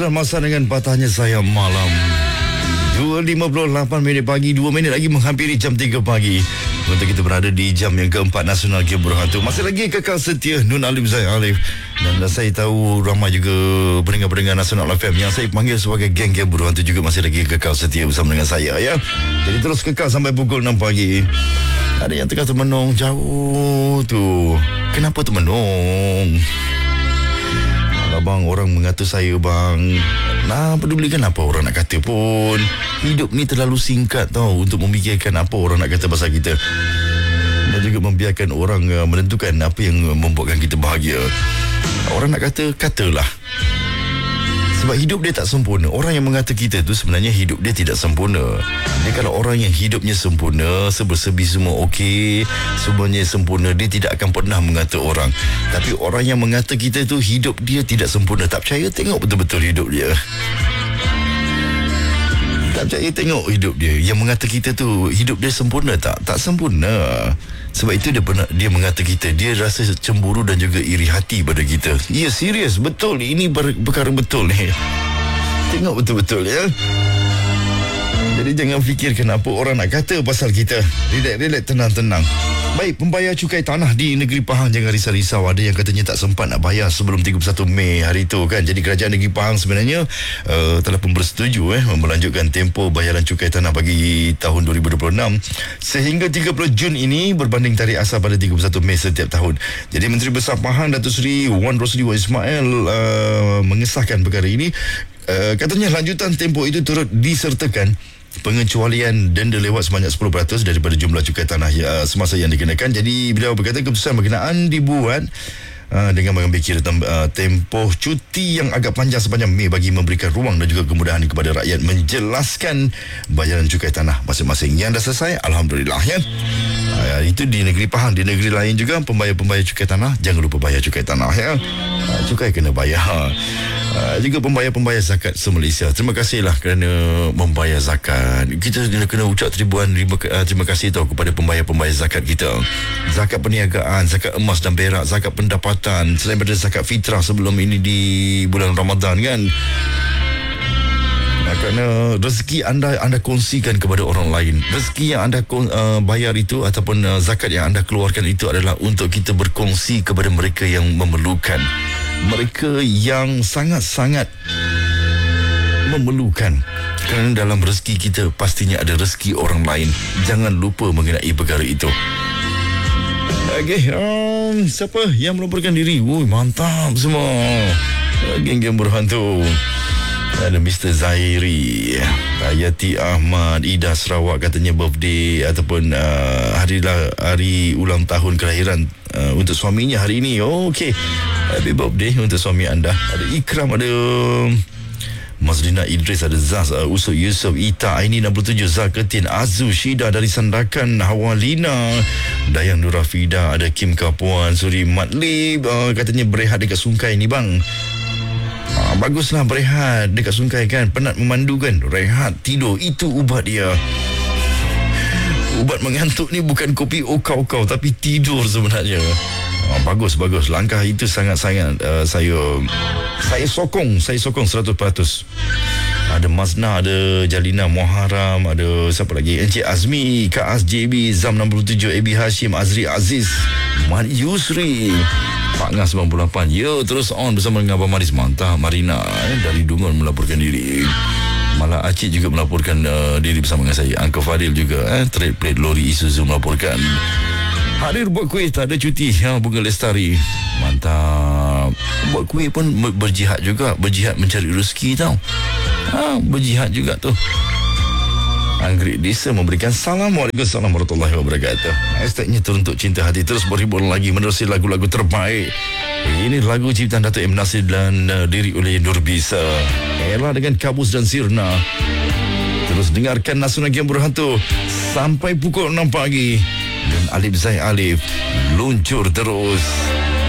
masa dengan patahnya saya malam. 2.58 minit pagi, 2 minit lagi menghampiri jam 3 pagi. Untuk kita berada di jam yang keempat Nasional Game Berhantu. Masih lagi kekal setia Nun Alif Zain Alif. Dan saya tahu ramai juga pendengar-pendengar Nasional FM yang saya panggil sebagai geng Game Berhantu juga masih lagi kekal setia bersama dengan saya, ya. Jadi terus kekal sampai pukul 6 pagi. Ada yang tengah termenung jauh tu. Kenapa termenung? Bang, orang mengata saya, bang. Nah, pedulikan apa orang nak kata pun. Hidup ni terlalu singkat tau untuk memikirkan apa orang nak kata pasal kita. Dan juga membiarkan orang menentukan apa yang membuatkan kita bahagia. Orang nak kata, katalah. Sebab hidup dia tak sempurna. Orang yang mengata kita tu sebenarnya hidup dia tidak sempurna. Dia kalau orang yang hidupnya sempurna, serba-serbi semua okey, semuanya sempurna, dia tidak akan pernah mengata orang. Tapi orang yang mengata kita tu hidup dia tidak sempurna. Tak percaya, tengok betul-betul hidup dia. Tak percaya, tengok hidup dia. Yang mengata kita tu hidup dia sempurna tak? Tak sempurna. Sebab itu dia mengata kita, dia rasa cemburu dan juga iri hati pada kita. Ya, serius, betul. Ini perkara betul ni. Tengok betul-betul, ya. Jadi jangan fikirkan apa orang nak kata pasal kita. Relax, tenang-tenang. Baik, pembayar cukai tanah di negeri Pahang jangan risau-risau. Ada yang katanya tak sempat nak bayar sebelum 31 Mei hari itu, kan. Jadi kerajaan negeri Pahang sebenarnya telah pun bersetuju melanjutkan tempoh bayaran cukai tanah bagi tahun 2026 sehingga 30 Jun ini berbanding tarikh asal pada 31 Mei setiap tahun. Jadi Menteri Besar Pahang Datuk Seri Wan Rosli Wan Ismail mengesahkan perkara ini. Katanya lanjutan tempoh itu turut disertakan pengecualian denda lewat sebanyak 10% daripada jumlah cukai tanah semasa yang dikenakan. Jadi beliau berkata keputusan berkenaan dibuat dengan mengambil kira tempoh cuti yang agak panjang sepanjang Mei bagi memberikan ruang dan juga kemudahan kepada rakyat menjelaskan bayaran cukai tanah masing-masing. Yang dah selesai, alhamdulillah, ya. Itu di negeri Pahang. Di negeri lain juga pembayar-pembayar cukai tanah jangan lupa bayar cukai tanah, ya. Cukai kena bayar. Juga pembayar-pembayar zakat se-Malaysia, terima kasihlah kerana membayar zakat. Kita kena ucap terima kasih tau kepada pembayar-pembayar zakat kita. Zakat perniagaan, zakat emas dan perak, zakat pendapatan, selain daripada zakat fitrah sebelum ini di bulan Ramadan, kan. Kerana rezeki anda kongsikan kepada orang lain. Rezeki yang anda bayar itu ataupun zakat yang anda keluarkan itu adalah untuk kita berkongsi kepada mereka yang memerlukan, mereka yang sangat-sangat memerlukan. Kerana dalam rezeki kita pastinya ada rezeki orang lain. Jangan lupa mengenai perkara itu. Okey, siapa yang melaporkan diri? Mantap semua. Geng-geng berhantu. Ada Mr. Zairi, Hayati Ahmad, Ida Sarawak, katanya birthday ataupun hari ulang tahun kelahiran untuk suaminya hari ini. Okey, happy birthday untuk suami anda. Ada Ikram, ada Mazlina Idris, ada Zaz, Usuk Yusof, Ita Aini 67, Zaketin, Azu Shida dari Sandakan, Hawalina, Dayang Nurafida, ada Kim Kapuan, Suri Matlib, katanya berehat dekat Sungkai ni, bang. Baguslah berehat dekat Sungkai, kan. Penat memandu, kan. Rehat, tidur, itu ubat dia. Ubat mengantuk ni bukan kopi okau-okau, tapi tidur sebenarnya. Bagus. Langkah itu sangat-sangat saya sokong 100%. Ada Mazna, ada Jalina Muharram, ada siapa lagi? Encik Azmi, Kak Az JB, Zam 67, AB Hashim, Azri Aziz, Mari Yusri, Pak Ngah 98. Ya, terus on bersama dengan Abang Maris. Mantap. Marina dari Dungun melaporkan diri. Malah Acik juga melaporkan diri bersama dengan saya. Uncle Fadil juga trade plate lori Isuzu melaporkan. Hadir buat kuih, tak ada cuti. Bunga Lestari. Mantap. Buat kuih pun berjihad juga. Berjihad mencari rezeki, tau. Berjihad juga tu. Anggrek Desa memberikan salam. Waalaikumsalam warahmatullahi wabarakatuh. Hashtagnya teruntuk cinta hati terus berhibur lagi menerusi lagu-lagu terbaik. Ini lagu ciptaan Dato' M. Nasir dan diri oleh Nurbisa. Ella dengan Kabus dan Sirna. Terus dengarkan Nasional Game Berhantu sampai pukul 6 pagi. Dan Alif Zain Alif luncur terus.